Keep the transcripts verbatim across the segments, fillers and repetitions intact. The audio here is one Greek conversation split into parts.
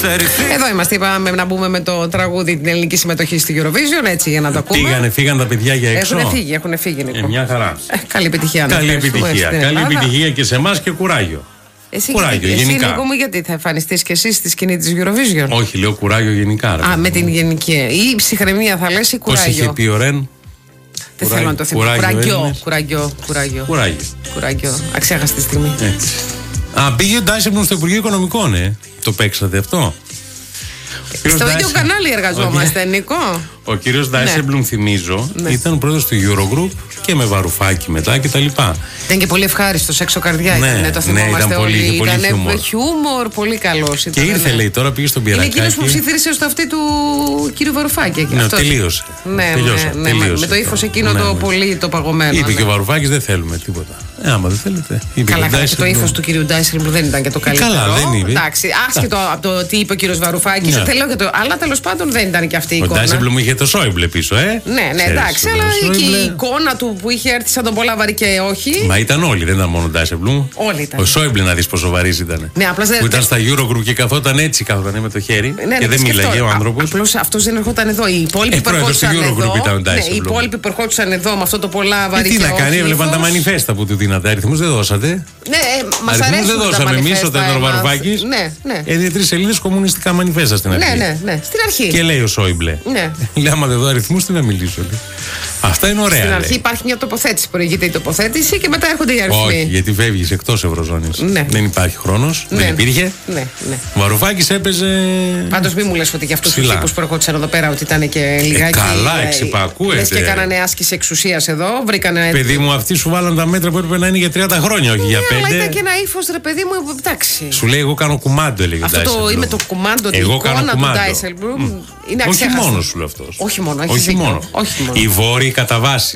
Εδώ είμαστε, είπαμε να μπούμε με το τραγούδι την ελληνική συμμετοχή στη Eurovision, έτσι για να το ακούμε. Πήγανε, φύγαν τα παιδιά για έξω. Έχουν φύγει, έχουν φύγει, Νίκο. Ε, μια χαρά. Ε, καλή επιτυχία. Καλή επιτυχία. Καλή επιτυχία και σε εμάς και κουράγιο. Εσύ, κουράγιο, εσύ, γενικά. Νίκο μου, γιατί θα εμφανιστείς και εσύ στη σκηνή της Eurovision? Όχι, λέω κουράγιο γενικά. Ρε, Α, με την γενική. Ή ψυχραιμία θα λες ή κουράγιο? Πώς είχε πει ο Ρεν? Δεν θέλω να το θυμάμαι. Κουράγιο. Κουράγιο. Κουράγιο. Κουράγιο. Κουράγιο. Αξέχαστη στιγμή. Έτσι. Α, πήγε ο Ντάισεμπλουμ στο Υπουργείο Οικονομικών, ναι. Το παίξατε αυτό? Στο ίδιο κανάλι εργαζόμαστε, Νίκο. Ο κύριος Ντάισεμπλουμ, ναι. θυμίζω, ναι. ήταν πρόεδρος του Eurogroup και με Βαρουφάκη μετά κτλ. Ήταν και πολύ ευχάριστος, έξω καρδιά. Ναι, ήταν, το θυμόμαστε ναι, ήταν όλοι. Πολύ, ήταν πολύ χιούμορ. χιούμορ, πολύ καλός. Και ήρθε, ναι. λέει, τώρα πήγε στον Πυρακάκη. Είναι εκείνος που ψιθύρισε στο αυτί του κύριου Βαρουφάκη. Ναι, τελείωσε. Ναι, τελείωσε, ναι, τελείωσε. Με το ύφος εκείνο ναι, το ναι. πολύ το παγωμένο. Είπε ναι. και ο Βαρουφάκης δεν θέλουμε τίποτα. Ε, άμα δεν θέλετε. Είπε καλά, και καλά, και το ύφος του κύριου Ντάισεμπλουμ δεν ήταν και το καλύτερο. Καλά, δεν είπε. Εντάξει, άσχετο από το τι είπε ο κύριος Βαρουφάκης. Αλλά τέλος πάντων δεν ήταν και αυτή η εικόνα. Ο Ντάισεμπλουμ είχε το Σόιμπλε πίσω, ε. Ναι, ναι, εντάξει, αλλά και η εικόνα του που είχε έρθει σαν τον Πολάβαρη και όχι. Μα ήταν όλοι, δεν ήταν μόνο ο Ντάισεμπλουμ. Όλοι ήταν. Ο Σόιμπλε να δει πόσο βαρύς ήταν. Ναι, απλά δεν. Που ήταν στα Eurogroup και καθόταν έτσι, καθόταν με το χέρι. Ναι, και ναι, δεν μίλαγε ο άνθρωπος. Απλώς αυτός δεν ερχόταν εδώ. Οι υπόλοιποι που ερχόντουσαν εδώ. Ναι, οι υπόλοιποι που ερχόντουσαν εδώ με αυτό το Πολάβαρη. Τι να κάνει, έβλεπαν τα μανιφέστα που του δίνατε. Αριθμούς δεν δώσατε. Ναι, μας αρέσουν. Δεν δώσαμε εμείς όταν ήταν ο Βαρουφάκης. Ναι, ναι. Έδινε τρεις σελίδες κομμουνιστικά μανιφέστα στην αρχή. Ναι, ναι, ναι. Στην αρχή. Και λέει ο Σόιμπλε. Ναι. Λέει, άμα δεν δω αριθμούς, τι να μιλήσω. Αυτά είναι ωραία. Στην αρχή λέει. Υπάρχει μια τοποθέτηση, προηγείται η τοποθέτηση και μετά έρχονται οι αριθμοί. Όχι, γιατί φεύγεις εκτός Ευρωζώνης. Ναι. Δεν υπάρχει χρόνος, ναι. δεν υπήρχε. Ναι, ναι. Ο Βαρουφάκης έπαιζε. Πάντως μην μου λες ότι για αυτούς τους τύπους που ερχόντουσαν εδώ πέρα ότι ήταν και λιγάκι. Ε, καλά, εξυπακούεται. Λες και κάνανε άσκηση εξουσίας εδώ. Βρήκανε. Παιδί μου, αυτοί σου βάλαν τα μέτρα που έπρεπε να είναι για τριάντα χρόνια, όχι ναι, για πέντε. Αλλά ήταν και ένα ύφος, ρε παιδί μου, εντάξει. Σου λέει, εγώ κάνω κουμάντο, έλεγε. Αυτό το είμαι το κουμάντο, την εικόνα του Ντάισεμπλουμ. Είναι αξέχαστο. Όχι μόνο σου λέω αυτός. Όχι μόνο, όχι μόνο. Οι βόρειοι κατά βάση.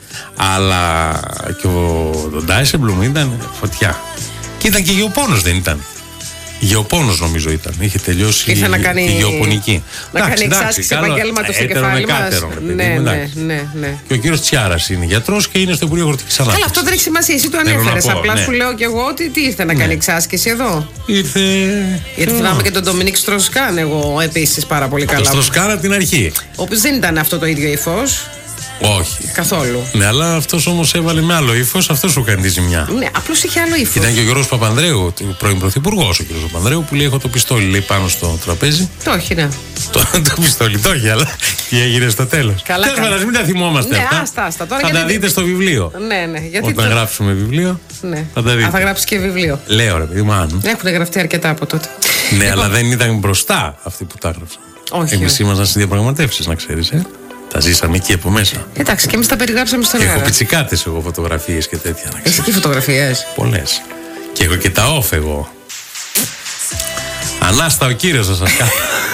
Αλλά και ο Ντάισεμπλουμ ήταν φωτιά. Και ήταν και γεωπόνος, δεν ήταν? Γεωπόνος νομίζω ήταν. Είχε τελειώσει Ήρθε η, να κάνει, η γεωπονική. Να εντάξει, κάνει εξάσκηση επαγγέλματος στο κεφάλι μας. Ναι, ναι, ναι, ναι. Και ο κύριος Τσιάρας είναι γιατρός και είναι στο Υπουργείο Αγροτικής Ανάπτυξης. Καλά, αυτό δεν έχει σημασία. Εσύ το ανέφερες. Απλά ναι. σου λέω κι εγώ ότι τι ήρθε να ναι. κάνει εξάσκηση εδώ. Ήρθε. Γιατί θυμάμαι και τον Ντομινίκ Στροσκάν εγώ επίσης πάρα πολύ καλά. Το Στροσκάν από την αρχή. Ο οποίος δεν ήταν αυτό το ίδιο ύφος. Όχι. Καθόλου. Ναι, αλλά αυτός όμως έβαλε με άλλο ύφος, αυτός σου κάνει τη ζημιά. Ναι, απλώς είχε άλλο ύφος. Ήταν και ο Γιώργος Παπανδρέου, πρώην πρωθυπουργός ο κ. Παπανδρέου, που λέει: έχω το πιστόλι, λέει, πάνω στο τραπέζι. Το όχι, ναι. το, το πιστόλι, το όχι, αλλά τι έγινε στο τέλος. Καλά, Τέλος πάντων, μην τα θυμόμαστε ναι, αυτά. Άστα, άστα. Τώρα θα γιατί... τα δείτε στο βιβλίο. Ναι, ναι. Γιατί Όταν το... γράψουμε βιβλίο. Ναι. Θα τα δείτε. Α, θα γράψει και βιβλίο. Λέω, ρε παιδί μου. Έχουν γραφτεί αρκετά από τότε. Ναι, αλλά δεν ήταν μπροστά αυτοί που τα έγραψαν. Όχι. Εμείς ήμασταν στις διαπραγματεύσεις, να ξέρεις, ε. Τα ζήσαμε εκεί από μέσα. Εντάξει, και εμείς τα περιγράψαμε στον αέρα. Έχω πιτσικάτες εγώ, φωτογραφίες και τέτοια. Έχει και φωτογραφίες. Πολλές. Και έχω και τα off εγώ. Ανάστα ο κύριος θα σας κάνω.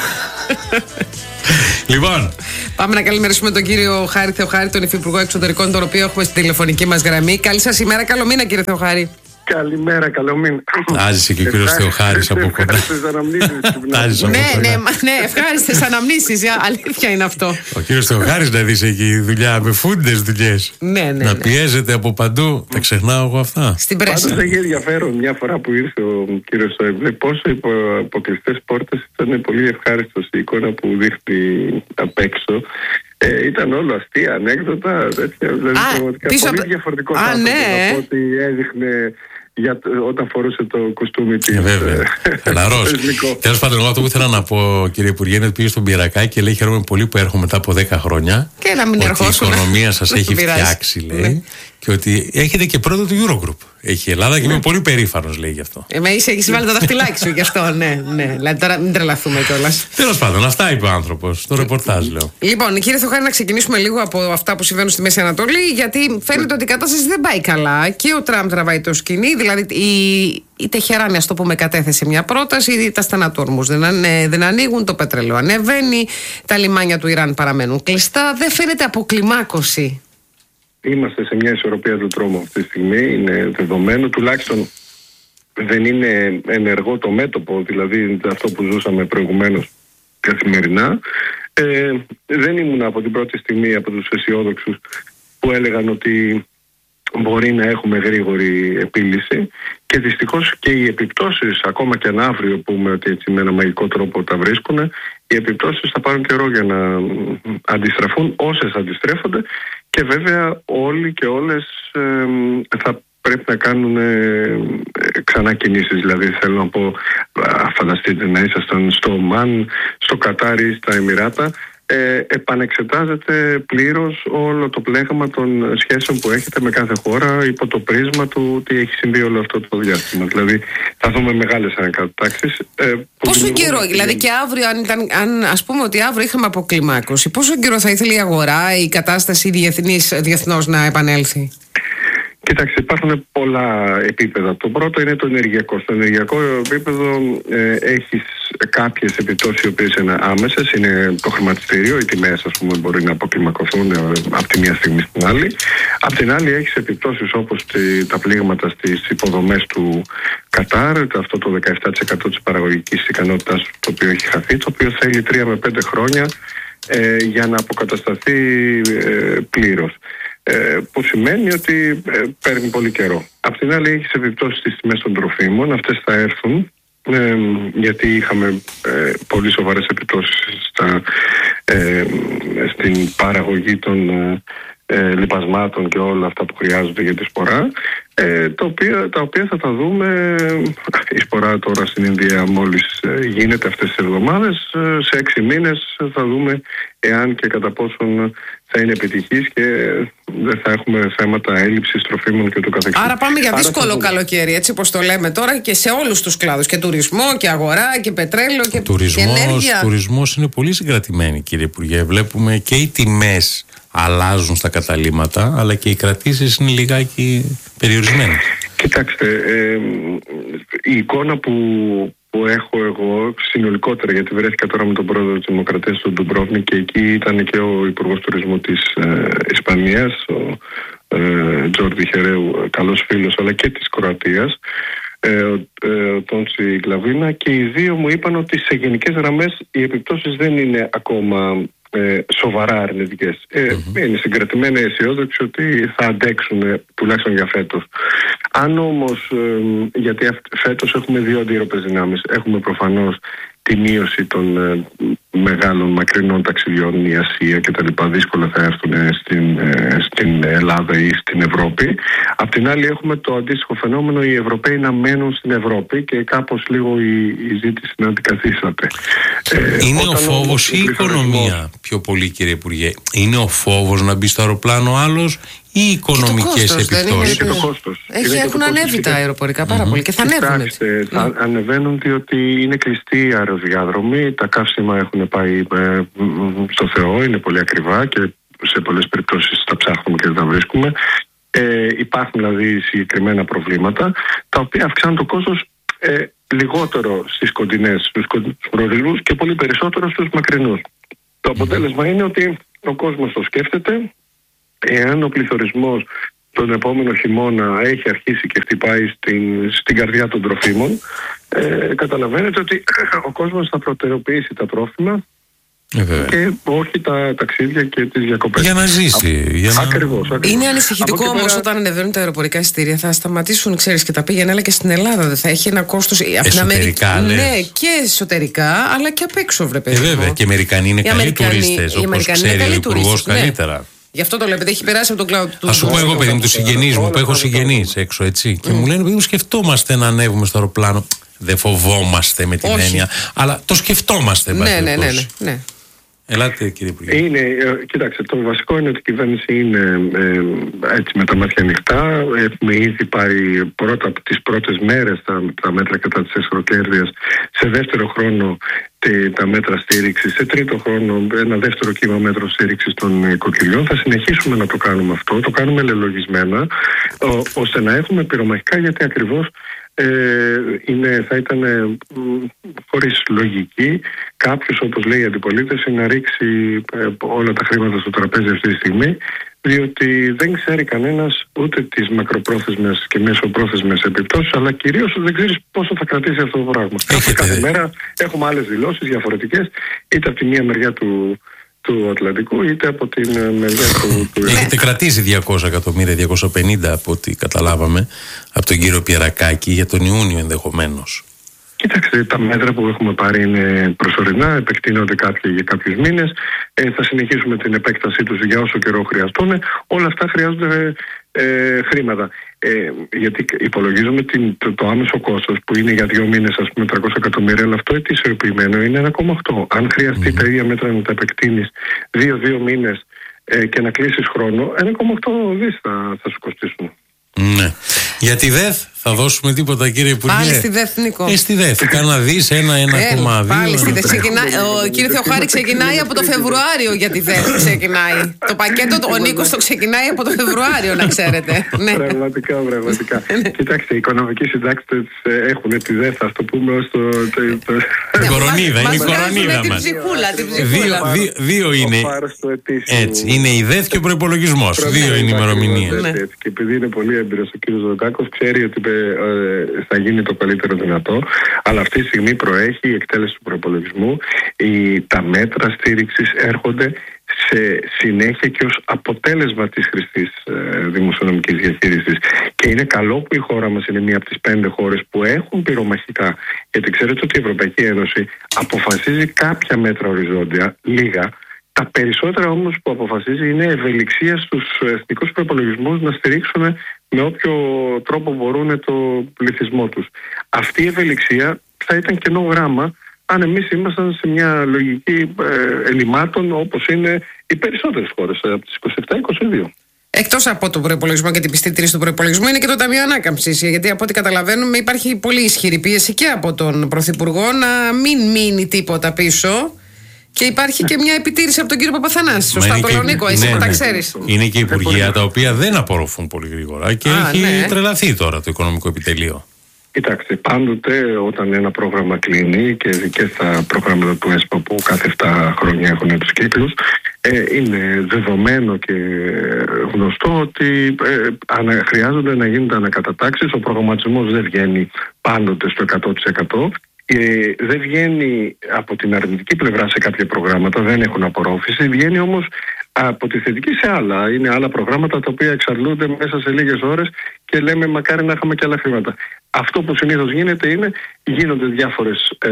Λοιπόν. Πάμε να καλημερίσουμε τον κύριο Χάρη Θεοχάρη, τον Υφυπουργό Εξωτερικών, τον οποίο έχουμε στην τηλεφωνική μας γραμμή. Καλή σας ημέρα, καλό μήνα κύριε Θεοχάρη. Καλημέρα, καλό μήνα. Άζησε και ο κύριος Θεοχάρης από κοντά. Ναι, ναι, ναι, ευχάριστες αναμνήσεις. Αλήθεια είναι αυτό. Ο κύριος Θεοχάρης να δεις εκεί δουλειά με φούντες δουλειές. Ναι, ναι. Να πιέζεται από παντού. Τα ξεχνάω εγώ αυτά. Στην πρέσβη. Πάντως έχει ενδιαφέρον μια φορά που ήρθε ο κύριος Σόιμπλε πόσο υπό αποκλειστές πόρτες ήταν πολύ ευχάριστος η εικόνα που δείχνει απ' έξω. Ε, ήταν όλο αστεία, ανέκδοτα, τέτοια. Δηλαδή, πραγματικά πολύ διαφορετικό από ό,τι έδειχνε για, όταν φορούσε το κοστούμι της. Ε, βέβαια. Χαλαρός. Τέλος πάντων, εγώ αυτό που ήθελα να πω, κύριε Υπουργέ, είναι ότι πήγε στον Πυρακάκη και λέει: χαίρομαι πολύ που έρχομαι μετά από δέκα χρόνια. Και να μην ερχόσουν. Ότι η οικονομία σας έχει φτιάξει, λέει. Ναι. Και ότι έχετε και πρώτο του Eurogroup. Έχει η Ελλάδα και είμαι πολύ περήφανος, λέει γι' αυτό. Ε, με είσαι, έχεις βάλει το δαχτυλάκι σου γι' αυτό, ναι, ναι. Δηλαδή τώρα μην τρελαθούμε κιόλας. Τέλος πάντων, αυτά είπε ο άνθρωπος. Το ρεπορτάζ λέω. Λοιπόν, κύριε Θεοχάρη, να ξεκινήσουμε λίγο από αυτά που συμβαίνουν στη Μέση Ανατολή, γιατί φαίνεται ότι η κατάσταση δεν πάει καλά. Και ο Τραμπ τραβάει το σκηνή, δηλαδή η, η Τεχεράνη, ας το πούμε, κατέθεσε μια πρόταση, τα στενά του Ορμούζ δεν, δεν ανοίγουν, το πετρέλαιο ανεβαίνει, τα λιμάνια του Ιράν παραμένουν κλειστά. Δεν φαίνεται αποκλιμάκωση. Είμαστε σε μια ισορροπία του τρόμου αυτή τη στιγμή, είναι δεδομένο, τουλάχιστον δεν είναι ενεργό το μέτωπο, δηλαδή αυτό που ζούσαμε προηγουμένως καθημερινά. Ε, δεν ήμουν από την πρώτη στιγμή από τους αισιόδοξους που έλεγαν ότι μπορεί να έχουμε γρήγορη επίλυση και δυστυχώς και οι επιπτώσεις, ακόμα και αν αύριο πούμε ότι έτσι με ένα μαγικό τρόπο τα βρίσκουν, οι επιπτώσεις θα πάρουν καιρό για να αντιστραφούν, όσες αντιστρέφονται, και βέβαια όλοι και όλες ε, θα πρέπει να κάνουν ε, ξανά κινήσεις. Δηλαδή θέλω να πω, φανταστείτε να ήσασταν στο Ομάν, στο Κατάρ ή στα Εμιράτα, Ε, επανεξετάζεται πλήρως όλο το πλέγμα των σχέσεων που έχετε με κάθε χώρα υπό το πρίσμα του τι έχει συμβεί όλο αυτό το διάστημα. Δηλαδή θα δούμε μεγάλες ανακατατάξεις. Ε, πόσο καιρό, δηλαδή και αύριο, αν, ήταν, αν ας πούμε ότι αύριο είχαμε αποκλιμάκωση, πόσο καιρό θα ήθελε η αγορά, η κατάσταση διεθνής, διεθνώς να επανέλθει? Κοιτάξτε, υπάρχουν πολλά επίπεδα. Το πρώτο είναι το ενεργειακό. Στο ενεργειακό επίπεδο ε, έχεις κάποιες επιπτώσεις οι οποίες είναι άμεσες. Είναι το χρηματιστήριο, οι τιμές ας πούμε μπορεί να αποκλιμακωθούν ε, από τη μία στιγμή στην άλλη. Απ' την άλλη έχεις επιπτώσεις όπως τη, τα πλήγματα στις υποδομές του Κατάρ, αυτό το δεκαεπτά τοις εκατό της παραγωγικής ικανότητας το οποίο έχει χαθεί, το οποίο θέλει τρία με πέντε χρόνια ε, για να αποκατασταθεί ε, πλήρως. Ε, που σημαίνει ότι ε, παίρνει πολύ καιρό. Απ' την άλλη έχεις επιπτώσεις στις τιμές των τροφίμων, αυτές θα έρθουν ε, γιατί είχαμε ε, πολύ σοβαρές επιπτώσεις στα, ε, στην παραγωγή των ε, ε, λιπασμάτων και όλα αυτά που χρειάζονται για τη σπορά, ε, τα, οποία, τα οποία θα τα δούμε. Η σπορά τώρα στην Ινδία μόλις ε, γίνεται αυτές τις εβδομάδες, ε, σε έξι μήνες θα δούμε εάν και κατά πόσον θα είναι επιτυχής και δεν θα έχουμε θέματα έλλειψης τροφίμων και το καθεξής. Άρα πάμε για δύσκολο Άρα, καλοκαίρι, έτσι όπως το λέμε τώρα, και σε όλους τους κλάδους, και τουρισμό και αγορά και πετρέλαιο και, τουρισμός, και ενέργεια. Ο τουρισμός είναι πολύ συγκρατημένοι, κύριε Υπουργέ. Βλέπουμε και οι τιμές αλλάζουν στα καταλύματα, αλλά και οι κρατήσεις είναι λιγάκι περιορισμένες. Κοιτάξτε, ε, η εικόνα που, που έχω εγώ συνολικότερα, γιατί βρέθηκα τώρα με τον πρόεδρο της Δημοκρατίας, τον Ντουμπρόβνικ, και εκεί ήταν και ο Υπουργός Τουρισμού της ε, Ισπανίας, ο ε, Τζόρντι Χερέου, καλός φίλος, αλλά και της Κροατίας, ε, ο, ε, ο Τόντσι Γκλαβίνα, και οι δύο μου είπαν ότι σε γενικές γραμμές οι επιπτώσεις δεν είναι ακόμα Ε, σοβαρά αρνητικές. Ε, mm-hmm. Είναι συγκρατημένοι αισιόδοξοι ότι θα αντέξουν ε, τουλάχιστον για φέτος. Αν όμως, ε, γιατί φέτος έχουμε δύο αντίρροπες δυνάμεις. Έχουμε προφανώς τη μείωση των ε, μεγάλων μακρινών ταξιδιών, η Ασία και τα λοιπά, δύσκολα θα έρθουν ε, στην, ε, στην Ελλάδα ή στην Ευρώπη. Απ' την άλλη έχουμε το αντίστοιχο φαινόμενο, οι Ευρωπαίοι να μένουν στην Ευρώπη και κάπως λίγο η, η ζήτηση να αντικαθίσταται. Ε, είναι ο φόβος ή η οικονομία πιο πολύ, κύριε Υπουργέ? Είναι ο φόβος να μπει στο αεροπλάνο άλλος ή οι οικονομικές επιπτώσεις? Και το κόστος. Έχει, έχουν ανέβει τα αεροπορικά πάρα mm-hmm. πολύ και θα ανέβουν. Κοιτάξτε, θα mm. ανεβαίνουν διότι είναι κλειστή η αεροδιάδρομη, τα καύσιμα έχουν πάει ε, στο Θεό, είναι πολύ ακριβά και σε πολλές περιπτώσεις τα ψάχνουμε και δεν τα βρίσκουμε. Ε, υπάρχουν δηλαδή συγκεκριμένα προβλήματα τα οποία αυξάνουν το κόστος ε, λιγότερο στις κοντινές, στους προορισμούς και πολύ περισσότερο στους μακρινούς. Το αποτέλεσμα είναι ότι ο κόσμος το σκέφτεται. Εάν ο πληθωρισμός τον επόμενο χειμώνα έχει αρχίσει και χτυπάει στην, στην καρδιά των τροφίμων, ε, καταλαβαίνετε ότι ο κόσμος θα προτεραιοποιήσει τα τρόφιμα ε, και όχι τα ταξίδια και τις διακοπές. Για να ζήσει. Α, για να... Ακριβώς, ακριβώς. Είναι ανησυχητικό όμως πέρα... όταν ανεβαίνουν τα αεροπορικά εισιτήρια. Θα σταματήσουν, ξέρεις, και τα πήγαινε, αλλά και στην Ελλάδα δεν θα έχει ένα κόστος. Εσωτερικά, λες. Ναι, και εσωτερικά, αλλά και απ' έξω, βρε παιδί. Ε, βέβαια, και οι Αμερικανοί είναι οι καλοί τουρίστες, όπως ξέρει ο Υπουργός καλύτερα. Ναι. Γι' αυτό το λέω, επειδή έχει περάσει από τον κλάδο του. Α σου πω εγώ, παιδί μου, του συγγενείς μου που έχω συγγενείς έξω, έτσι. Και μου λένε, παιδί μου, σκεφτόμαστε να ανέβουμε στο αεροπλάνο. Δεν φοβόμαστε με την έννοια, αλλά το σκεφτόμαστε. Ναι, ναι, ναι, ναι. Ελάτε, κύριε Υπουργέ. Είναι, κοιτάξτε, το βασικό είναι ότι η κυβέρνηση είναι ε, έτσι με τα μάτια ανοιχτά. Έχουμε ήδη πάρει πρώτα από τις πρώτες μέρες τα, τα μέτρα κατά της εσχροκέρδειας, σε δεύτερο χρόνο τε, τα μέτρα στήριξης, σε τρίτο χρόνο ένα δεύτερο κύμα μέτρο στήριξης των οικοκυριών. Θα συνεχίσουμε να το κάνουμε αυτό, το κάνουμε λελογισμένα, ο, ώστε να έχουμε πυρομαχικά, γιατί ακριβώς Ε, είναι, θα ήταν ε, χωρίς λογική κάποιος, όπως λέει η αντιπολίτευση, να ρίξει ε, όλα τα χρήματα στο τραπέζι αυτή τη στιγμή, διότι δεν ξέρει κανένας ούτε τις μακροπρόθεσμες και μεσοπρόθεσμες επιπτώσεις, αλλά κυρίως δεν ξέρεις πόσο θα κρατήσει αυτό το πράγμα. Κάθε, κάθε μέρα έχουμε άλλες δηλώσεις διαφορετικές, είτε από τη μία μεριά του του Ατλαντικού είτε από την μεριά του, του Έχετε κρατήσει διακόσια εκατομμύρια, διακόσια πενήντα από ό,τι καταλάβαμε από τον κύριο Πιερακάκη για τον Ιούνιο ενδεχομένως. Κοίταξτε, τα μέτρα που έχουμε πάρει είναι προσωρινά, επεκτείνονται κάποιοι για κάποιους μήνες. Ε, θα συνεχίσουμε την επέκτασή τους για όσο καιρό χρειαστούν. Όλα αυτά χρειάζονται ε, χρήματα. Ε, γιατί υπολογίζουμε την, το, το άμεσο κόστος που είναι για δύο μήνες, ας πούμε, τριακόσια εκατομμύρια, αλλά αυτό ετησιοποιημένο είναι ένα κόμμα οκτώ. Αν χρειαστεί mm. τα ίδια μέτρα να τα επεκτείνεις δύο-δύο μήνες ε, και να κλείσεις χρόνο, ένα κόμμα οκτώ δις θα, θα σου κοστίσουν. Ναι. Για τη ΔΕΘ θα δώσουμε τίποτα, κύριε Υπουργέ? Πάλι στη ΔΕΘ, Νίκο. Ε, στη ΔΕΘ. Κάνα δις, ένα, ένα κόμμα δύο. Πάλι στη ΔΕΘ. Ο κύριε Θεοχάρη ξεκινάει από το Φεβρουάριο για τη ΔΕΘ. Ξεκινάει. Το πακέτο, ο Νίκος το ξεκινάει από το Φεβρουάριο, να ξέρετε. Ναι. Πραγματικά, πραγματικά. Κοιτάξτε, οι οικονομικοί συντάκτες έχουν τη ΔΕΘ, ας το πούμε, ως το. Κορονίδα, είναι η κορονίδα μας. Δύο είναι. Έτσι. Είναι η ΔΕΘ και ο προϋπολογισμός. Δύο είναι οι ημερομηνίες. Και επειδή είναι πολύ έμπειρος ο κύριος Ζωντάκος, ξέρει ότι ε, θα γίνει το καλύτερο δυνατό, αλλά αυτή τη στιγμή προέχει η εκτέλεση του προϋπολογισμού. Οι, τα μέτρα στήριξης έρχονται σε συνέχεια και ως αποτέλεσμα της χρηστής ε, δημοσιονομικής διαχείρισης. Και είναι καλό που η χώρα μας είναι μία από τις πέντε χώρες που έχουν πυρομαχικά, γιατί ξέρετε ότι η Ευρωπαϊκή Ένωση αποφασίζει κάποια μέτρα οριζόντια, λίγα. Τα περισσότερα όμως που αποφασίζει είναι ευελιξία στους εθνικούς προϋπολογισμούς να στηρίξουν με όποιο τρόπο μπορούν το πληθυσμό τους. Αυτή η ευελιξία θα ήταν κενό γράμμα αν εμείς ήμασταν σε μια λογική ε, ελλημάτων όπως είναι οι περισσότερες χώρες από τις είκοσι επτά είκοσι δύο. Εκτός από τον προϋπολογισμό και την πιστή τήρηση του προϋπολογισμού είναι και το Ταμείο Ανάκαμψης. Γιατί από ό,τι καταλαβαίνουμε υπάρχει πολύ ισχυρή πίεση και από τον Πρωθυπουργό να μην μείνει τίποτα πίσω. Και υπάρχει και μια επιτήρηση από τον κύριο Παπαθανάση. Σωστά το λέω, Νίκο, εσύ ναι, που τα ναι. ξέρεις. Είναι και υπουργεία τα οποία δεν απορροφούν πολύ γρήγορα και Α, έχει ναι. τρελαθεί τώρα το οικονομικό επιτελείο. Κοιτάξτε, πάντοτε όταν ένα πρόγραμμα κλείνει και, και στα προγράμματα του ΕΣΠΑ που κάθε επτά χρόνια έχουν τους κύκλους, ε, είναι δεδομένο και γνωστό ότι ε, ανα, χρειάζονται να γίνονται ανακατατάξεις. Ο προγραμματισμός δεν βγαίνει πάντοτε στο εκατό τοις εκατό. Ε, δεν βγαίνει από την αρνητική πλευρά σε κάποια προγράμματα, δεν έχουν απορρόφηση, βγαίνει όμως από τη θετική σε άλλα. Είναι άλλα προγράμματα τα οποία εξαντλούνται μέσα σε λίγες ώρες και λέμε μακάρι να είχαμε και άλλα χρήματα. Αυτό που συνήθως γίνεται είναι γίνονται διάφορες ε,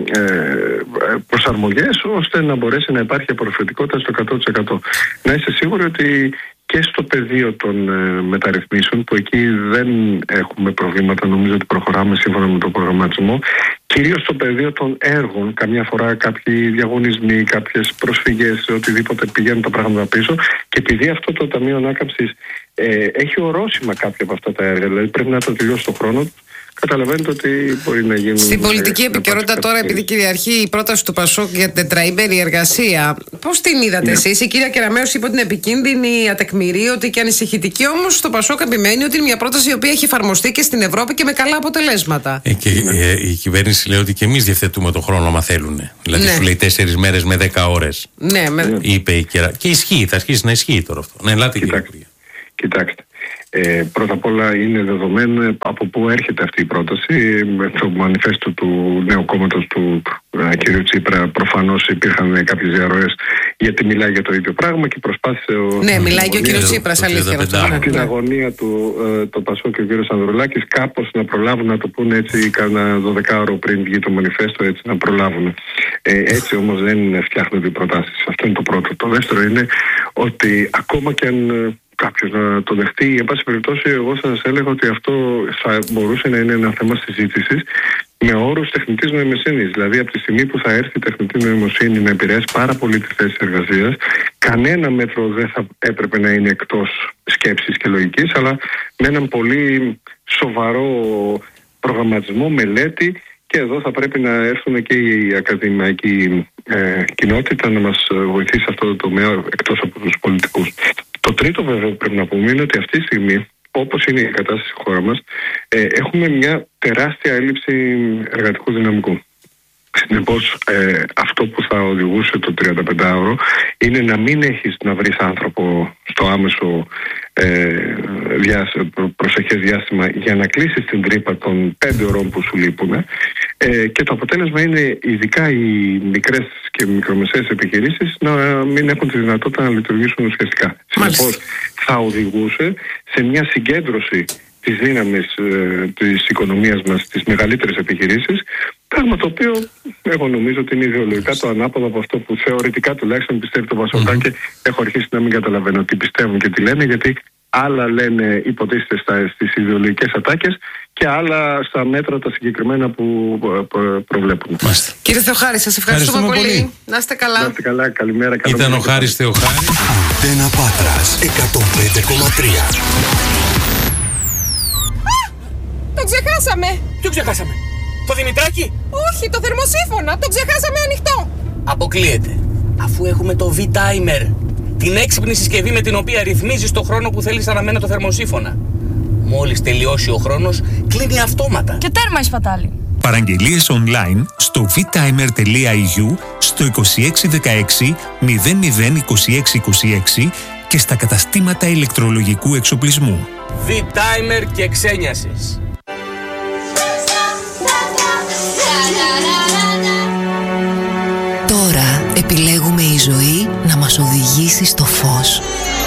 ε, προσαρμογές ώστε να μπορέσει να υπάρχει απορροφητικότητα στο εκατό τοις εκατό. Να είστε σίγουροι ότι και στο πεδίο των ε, μεταρρυθμίσεων, που εκεί δεν έχουμε προβλήματα, νομίζω ότι προχωράμε σύμφωνα με τον προγραμματισμό, κυρίως στο πεδίο των έργων, καμιά φορά κάποιοι διαγωνισμοί, κάποιες προσφυγές, οτιδήποτε πηγαίνουν τα πράγματα πίσω, και επειδή αυτό το Ταμείο Ανάκαμψης ε, έχει ορόσημα κάποια από αυτά τα έργα, δηλαδή πρέπει να το τελειώσει το χρόνο, καταλαβαίνετε ότι μπορεί να γίνουν. Στην πολιτική επικαιρότητα τώρα, επειδή κυριαρχεί η πρόταση του Πασόκ για τετραήμερη εργασία, πώς την είδατε ναι. εσείς? Η κυρία Κεραμέως είπε ότι είναι επικίνδυνη, ατεκμηρίωτη και ανησυχητική. Όμως το Πασόκ επιμένει ότι είναι μια πρόταση η οποία έχει εφαρμοστεί και στην Ευρώπη και με καλά αποτελέσματα. Ε, και ναι. ε, η κυβέρνηση λέει ότι και εμείς διευθετούμε τον χρόνο, άμα θέλουν. Δηλαδή ναι. σου λέει τέσσερις μέρες με δέκα ώρες. Ναι, με... είπε η Κερα... Και ισχύει, θα αρχίσει να ισχύει τώρα αυτό. Ναι, ελάτε, κύριε Υπουργέ. Κοιτάξτε. Ε, πρώτα απ' όλα είναι δεδομένο από πού έρχεται αυτή η πρόταση. Με το μανιφέστο του νέου κόμματος του ε, κ. Τσίπρα προφανώς υπήρχαν κάποιες διαρροές, γιατί μιλάει για το ίδιο πράγμα και προσπάθησε ο, ναι, μιλάει και ο κ. Τσίπρας, αλήθεια. Στην αγωνία του ε, το Πασό και ο κ. Ανδρουλάκης κάπως να προλάβουν να το πούνε έτσι κάνα δωδεκάωρο πριν βγει το μανιφέστο, έτσι να προλάβουν. Ε, έτσι όμως δεν φτιάχνονται οι προτάσεις. Αυτό είναι το πρώτο. Το δεύτερο είναι ότι ακόμα και αν κάποιος να το δεχτεί, εν πάση περιπτώσει, εγώ θα σας έλεγα ότι αυτό θα μπορούσε να είναι ένα θέμα συζήτησης με όρους τεχνητής νοημοσύνης. Δηλαδή, από τη στιγμή που θα έρθει η τεχνητή νοημοσύνη να επηρεάσει πάρα πολύ τη θέση εργασίας, κανένα μέτρο δεν θα έπρεπε να είναι εκτός σκέψης και λογικής, αλλά με έναν πολύ σοβαρό προγραμματισμό, μελέτη. Και εδώ θα πρέπει να έρθουν και η ακαδημαϊκή ε, κοινότητα να μας βοηθήσει σε αυτό το τομέα εκτός από τους πολιτικούς. Το τρίτο βέβαια που πρέπει να πούμε είναι ότι αυτή τη στιγμή, όπως είναι η κατάσταση στη χώρα μας, ε, έχουμε μια τεράστια έλλειψη εργατικού δυναμικού. Συνεπώς, ε, αυτό που θα οδηγούσε το τριανταπεντάωρο είναι να μην έχεις να βρεις άνθρωπο στο άμεσο ε, διάστημα, προσεχές διάστημα για να κλείσεις την τρύπα των πέντε ωρών που σου λείπουν, ε, και το αποτέλεσμα είναι ειδικά οι μικρές και μικρομεσαίες επιχειρήσεις να μην έχουν τη δυνατότητα να λειτουργήσουν ουσιαστικά. Συνεπώς, θα οδηγούσε σε μια συγκέντρωση της δύναμης ε, της οικονομίας μας στις μεγαλύτερες επιχειρήσεις, πράγμα το οποίο εγώ νομίζω ότι είναι ιδεολογικά το ανάποδο από αυτό που θεωρητικά τουλάχιστον πιστεύει το Πασόκ, mm-hmm. και έχω αρχίσει να μην καταλαβαίνω τι πιστεύουν και τι λένε, γιατί άλλα λένε υποτίθεται στα, στις ιδεολογικές ατάκες και άλλα στα μέτρα τα συγκεκριμένα που προβλέπουν. Μάλιστα. Κύριε Θεοχάρη, σας ευχαριστούμε, πολύ. πολύ. Να είστε καλά. Να είστε καλά, καλημέρα. Ήταν ο Χάρης Θεοχάρης. Αντένα Πάτρας εκατόν πέντε κόμμα τρία. Το ξεχάσαμε! Ποιο ξεχάσαμε? Το Δημητράκη? Όχι, το θερμοσύφωνα! Το ξεχάσαμε ανοιχτό! Αποκλείεται. Αφού έχουμε το V-Timer, την έξυπνη συσκευή με την οποία ρυθμίζεις το χρόνο που θέλεις αναμένα το θερμοσύφωνα. Μόλις τελειώσει ο χρόνος, κλείνει αυτόματα. Και τέρμα η σπατάλη. Παραγγελίες online στο vtimer.eu, στο είκοσι έξι δεκαέξι μηδέν μηδέν είκοσι έξι είκοσι έξι και στα καταστήματα ηλεκτρολογικού εξοπλισμού. V-Timer και ξένιασης. Τώρα επιλέγουμε η ζωή να μας οδηγήσει στο φως.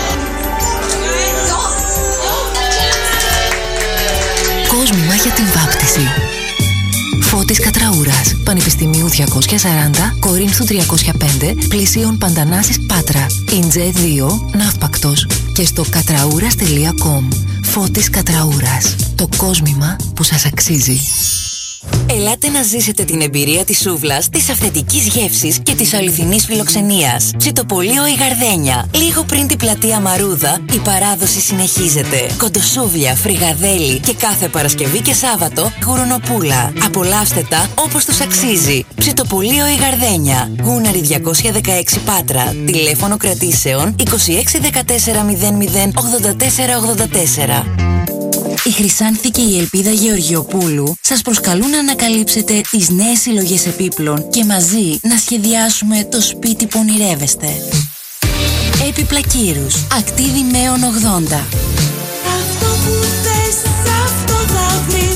Κόσμημα για την βάπτιση. Φώτης Κατραούρας, Πανεπιστημίου διακόσια σαράντα, Κορίνθου τριακόσια πέντε, Πλησίων Παντανάσης Πάτρα, Ιντζέ δύο, Ναύπακτος και στο κατραούρας τελεία κομ. Φώτης Κατραούρας, το κόσμημα που σας αξίζει. Ελάτε να ζήσετε την εμπειρία της σούβλας, της αυθεντικής γεύσης και της αληθινής φιλοξενίας. Ψητοπολείο η Γαρδένια. Λίγο πριν την πλατεία Μαρούδα, η παράδοση συνεχίζεται. Κοντοσούβλια, φρυγαδέλι και κάθε Παρασκευή και Σάββατο γουρουνοπούλα. Απολαύστε τα όπως τους αξίζει. Ψητοπολείο η Γαρδένια. Γούναρη διακόσια δεκαέξι Πάτρα. Τηλέφωνο κρατήσεων είκοσι έξι δεκατέσσερα μηδέν μηδέν ογδόντα τέσσερα ογδόντα τέσσερα. Η Χρυσάνθη και η Ελπίδα Γεωργιοπούλου σας προσκαλούν να ανακαλύψετε τις νέες συλλογές επίπλων και μαζί να σχεδιάσουμε το σπίτι που ονειρεύεστε. Έπιπλα Κύρους, Ακτίδη Μέων ογδόντα. Αυτό που θες, αυτό θα βρεις.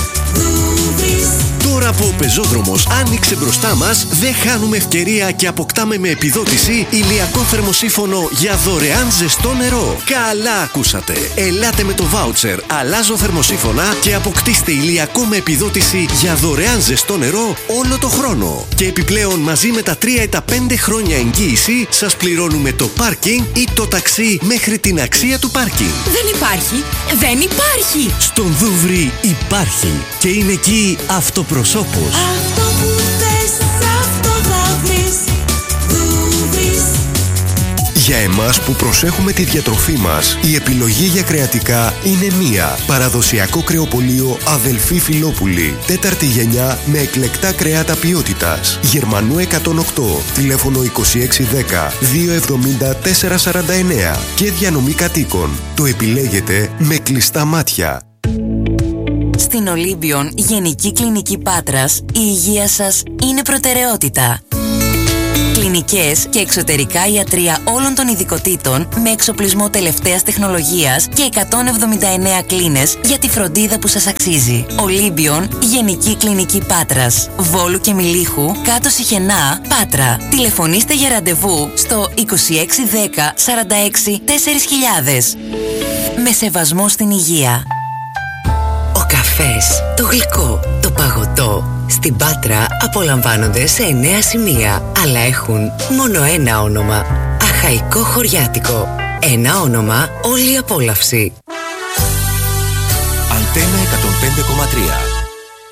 Τώρα που ο πεζόδρομος άνοιξε μπροστά μας, δεν χάνουμε ευκαιρία και αποκτάμε με επιδότηση ηλιακό θερμοσύφωνο για δωρεάν ζεστό νερό. Καλά ακούσατε! Ελάτε με το βάουτσερ «Αλλάζω θερμοσύφωνα» και αποκτήστε ηλιακό με επιδότηση για δωρεάν ζεστό νερό όλο το χρόνο. Και επιπλέον μαζί με τα τρία ή τα πέντε χρόνια εγγύηση σας πληρώνουμε το πάρκινγκ ή το ταξί μέχρι την αξία του πάρκινγκ. Δεν υπάρχει! Δεν υπάρχει! Στον Δούβρι υπάρχει και είναι εκεί αυτοπροσώπος. Αυτό που θες, αυτό θα βρεις. Δούβρις. Για εμάς που προσέχουμε τη διατροφή μας, η επιλογή για κρεατικά είναι μία. Παραδοσιακό κρεοπωλείο Αδελφή Φιλόπουλη. Τέταρτη γενιά με εκλεκτά κρεάτα ποιότητας. Γερμανού εκατόν οκτώ. Τηλέφωνο είκοσι έξι δέκα διακόσια εβδομήντα τέσσερα σαράντα εννέα. Και διανομή κατοίκων. Το επιλέγετε με κλειστά μάτια. Στην Ολύμπιον Γενική Κλινική Πάτρας, η υγεία σας είναι προτεραιότητα. Κλινικές και εξωτερικά ιατρεία όλων των ειδικοτήτων με εξοπλισμό τελευταίας τεχνολογίας και εκατόν εβδομήντα εννέα κλίνες για τη φροντίδα που σας αξίζει. Ολύμπιον Γενική Κλινική Πάτρας, Βόλου και Μιλίχου, κάτω Σιχενά, Πάτρα. Τηλεφωνήστε για ραντεβού στο είκοσι έξι δέκα σαράντα έξι τέσσερις χιλιάδες. Με σεβασμό στην υγεία. Ο καφές, το γλυκό, το παγωτό στην Πάτρα απολαμβάνονται σε εννέα σημεία, αλλά έχουν μόνο ένα όνομα. Αχαϊκό Χωριάτικο. Ένα όνομα, όλη η απόλαυση. Αντένα εκατόν πέντε κόμμα τρία.